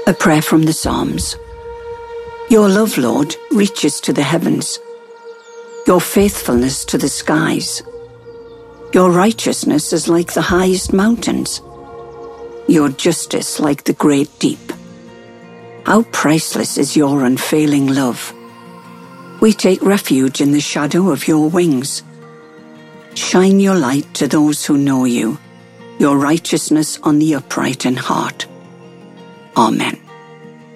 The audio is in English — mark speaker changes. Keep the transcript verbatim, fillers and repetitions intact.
Speaker 1: A prayer from the Psalms. Your love, Lord, reaches to the heavens, your faithfulness to the skies. Your righteousness is like the highest mountains, your justice like the great deep. How priceless is your unfailing love. We take refuge in the shadow of your wings. Shine your light to those who know you, your righteousness on the upright in heart. Amen.